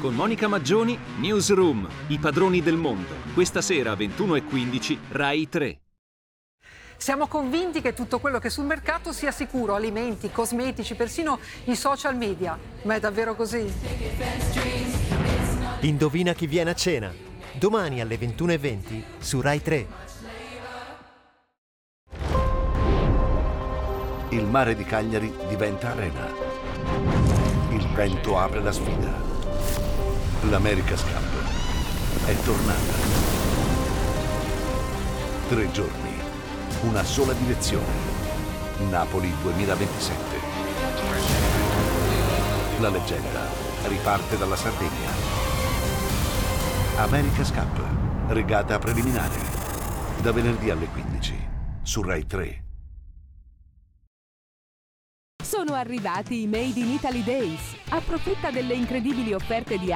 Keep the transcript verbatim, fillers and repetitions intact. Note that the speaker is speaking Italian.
Con Monica Maggioni, Newsroom, i padroni del mondo. Questa sera, ventuno e quindici, Rai tre. Siamo convinti che tutto quello che è sul mercato sia sicuro, alimenti, cosmetici, persino i social media. Ma è davvero così? Indovina chi viene a cena? Domani alle ventuno e venti su Rai tre. Il mare di Cagliari diventa arena. Il vento apre la sfida. L'America's Cup è tornata. Tre giorni, una sola direzione. Napoli duemilaventisette. La leggenda riparte dalla Sardegna. America's Cup, regata preliminare. Da venerdì alle quindici su Rai tre. Sono arrivati i Made in Italy Days. Approfitta delle incredibili offerte di